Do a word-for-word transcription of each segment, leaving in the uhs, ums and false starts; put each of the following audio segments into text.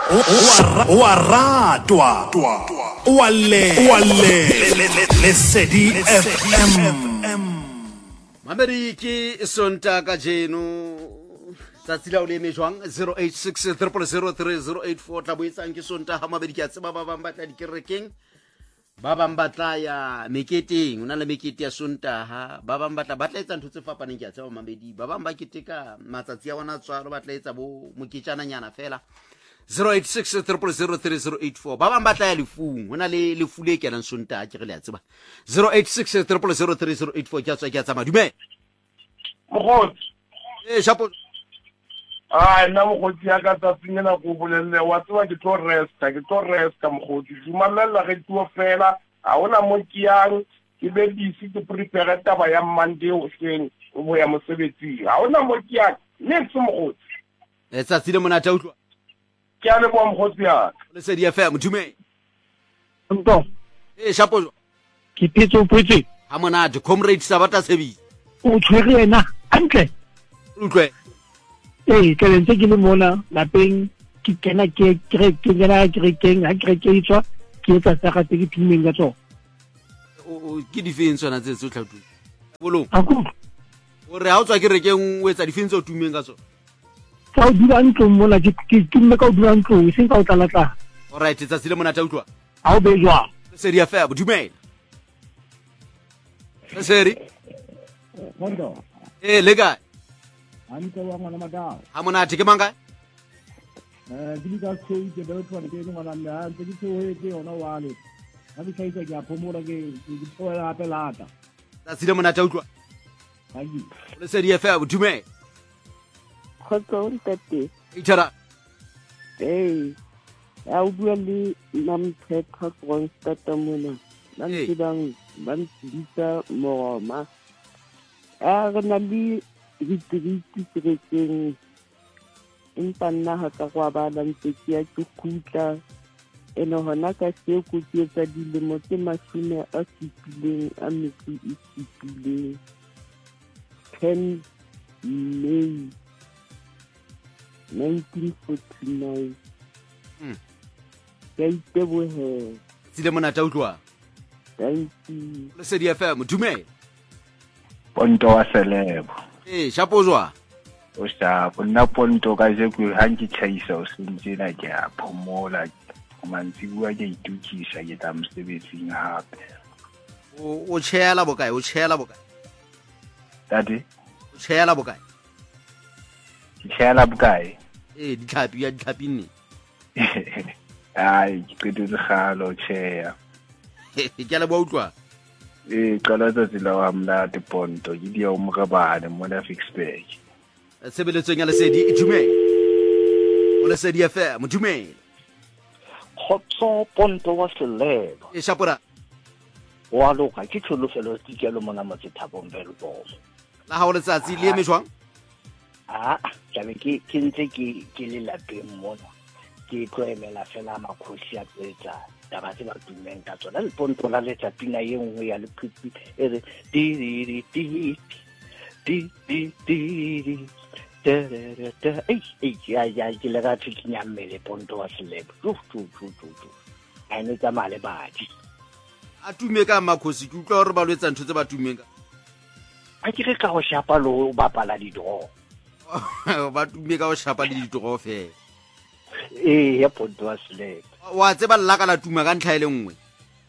wa ratwa wa le wa le Lesedi F M. Mamedi ke sonta ka jeno tsatsi la o le mejwang zero eight six zero zero zero three zero eight four tla boetsang ke sonta ha mabedi ke a tseba ba bang batla dikerekeng ba bang batla ya meketeng una le mekete ya sonta ha ba bang batla batla etsa ntho tse fapaneng ke a tseba mabedi ba bang ba keteka matsatsi ya bona tswalo batla etsa bo moketjana nyana fela zero eight six zero zero zero three zero eight four ba bang batla ya lefung hona le lefule ke la sonta ke re le a tseba zero eight six zero zero zero three zero eight four ke a tswa ke a tsama dume mogotsi eh shapo ai nna mogotsi ya ka tsatsingena go bolelle wa tswa ke tlo resta ke tlo resta mogotsi dumamela ge tuo fela a ona mo kiang ke be disi ke prepare taba ya Monday o seng o boya mosebetsi a ona mo kiang next mogotsi e tsa tsile mona ta utlwa ke a le bo mogotsi ya le se di F M dume Nto eh shapo ke pitso pitso ha mona de comrade Sabata Sebi o tshwere yena antle utlwe eh ke lentse ke le mona lapeng ke kena ke ke ke gena ke keng ha ke ke itswa ke tsa sa ga ke timeng ka tsona o ke difeng tsona tse tsotlha tu bolo aku o re ha o tswa ke rekeng o etsa difeng tse o tumeng ka tsona ka o dira ntlo mona ke ke ke me ka o dira ntlo e seng ka o tlatla all right tsa tsile mona ta utlwa ha o bejwa se di F M dumela se ri mondo eh lega anto wa ngwana madao ha mona ke manga eh di ka se ke be tswa ke ngwana nna ntse ke tsoe ke ona wale ha di kaitsa ke a phomola ke ke tsoela pelata tsa tsile mona ta utlwa ha di le se di F M dumela Khotso ntate itara eh a o bua le Namtheka Kronstadt mona ba Hey. ntse bang ba ntshitsa moroma a re na le ditiriti trekeng empa nna ha ka kwa ba la ntse ke ya ke khutla ene hona ka se ko ke etsa dilemo tse mashome a supileng a metsi e supileng ten May nineteen forty-nine Mm. ya itebohe tsile mona ta utlwa thank you le se di F M dumela Ponto wa selebo eh shapo jwa o sta bona ponto ka je ku hanki chaisa o sentse na ke a phomola mantsi bua ke itukisa ke tla mosebetsing hape o o tshela bokae o tshela bokae tati o tshela bokae ke tshela bukae eh ditlhapi ya ditlhapi nne ai ke tlo le galo tshea ke a le bo utlwa e qala tsa la wa mla te ponto ke dia o mogabane mo na Fixback sebeletsong ya lesedi e dumela o lesedi F M dumela Khotso ponto wa selebo e shapora wa loka ke tsholofelo tikelo mona motse thabong velbo la ha o letsatsi le eme jwang a tla be ke ke ntse ke ke le lapeng mona ke tloemela fela makhosi a tsetsa taba tse ba tumeng ka tsona le ponto la letsa pina ye nngwe ya le phiphi e re di di di di di di da ei ei ya ya ke le ga tsikinya mmele ponto wa selebo tu tu tu tu tu a ne tsa male badi a tume ka makhosi ke utlwa hore ba lwetsa ntho tse ba tumeng ka a ke re ka go shapa lo ba pala di do ba tume ka o shapa le ditoro fela eh ya ponto wa selebo wa tseba lla ka la tuma ka ntlha ile nngwe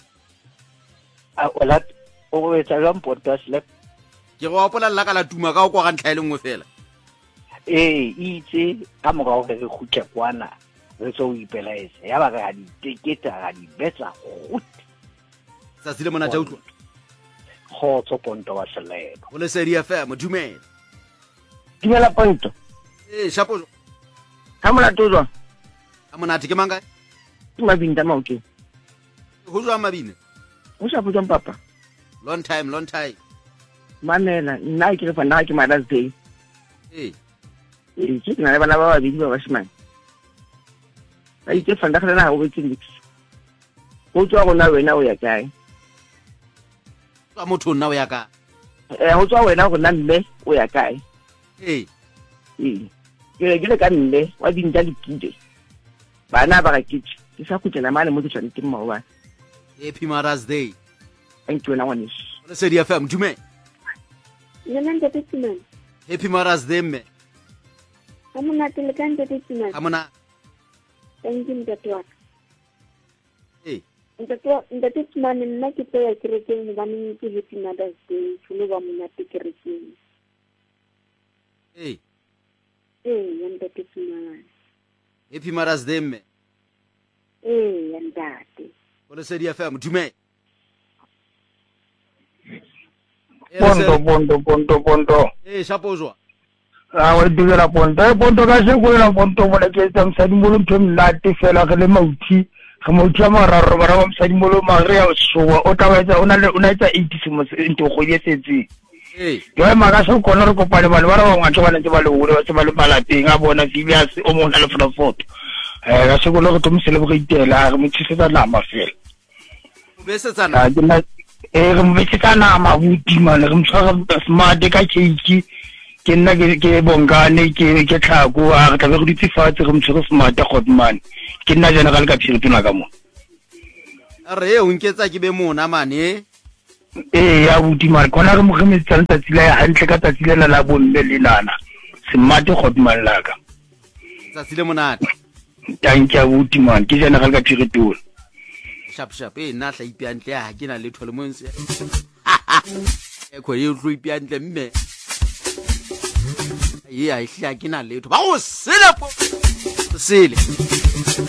a ola o etsa jang ponto wa selebo ke go opola lla ka la tuma ka o kwa ka ntlha ile nngwe fela eh itse ka morao re khutle kwana re tso ipelaetsa ya ba ga di tiketa ga di betsa gut sa tsile mona ta utlwa khotso ponto wa selebo o le se di F M dumela dimela ponto eh shapo ha mona tozwa a mona ke manga ke mabinda maoke ho jwa mabine o sa botsa papa long time long time mamela nna ke re fa nna ke Mother's Day eh e ke na le bana ba babedi ba bashimane ba itse fanda ga na o betse mix go tswa go na wena o ya kae tsa motho nna o ya ka eh go tswa wena go na mme o ya kae eh eh ke re ke le ka nne wa dinta le kide bana ba ga kitse ke sa kutlela mane mo ke tswane ke mo wa Happy Mother's Day. thank you na ngwane Lesedi F M dume. Nna ntate Timane. Happy Mother's Day mme. Amona tele ka ntate Timane. Amona. Thank you ntate wa. Eh. Ntate ntate Timane nna ke tlo ya kerekeng ba nne ke Happy Mother's Day tsholo ba mona te kerekeng. Eh. Eh ntate Timane. Happy Mother's Day mme. Eh ntate. Lesedi F M dume. Ponto, ponto, ponto, ponto. Eh, shapozwa. Ah, wa digela ponto. Eh, ponto ka se go la ponto mo le ke tsa msadimolo ntho mnate fela ge le mauthi. Ge mauthi a mararo bara ba msadimolo magre ya sowa o tawetsa ona le ona etsa eighty mo into go ye setse. Eh. Yo ma ka se kona re kopane bana bara ba ngata bana tse ba le hole ba tse ba le malapeng a bona Phileas o mo na le fona photo. Eh, ka se go le go to mo celebrate la re mo tshisetsa nama fela. O besetsana. Ah, dina e re mbetsa na mabuti man re mtshwara smart ka cake ke nna ke ke bongane ke ke tlhako a re tla go ditsefatse re mtshwara smart godman ke nna general ka phiripina ka mo Are o nketsa ke be mona mane. eh ya buti man kona re mo gemetsa ntatsile ya hantle ka tatsile la la bomme le nana smart godman la ka Tsatsile monate. thank you buti man ke general ka phiripina Sharp sharp eh nna tla ipiantle ha ke na le thole monse. E go ye tlo ipiantle mme. Ye a ihla ke na letho. Ba go sele po. Sele.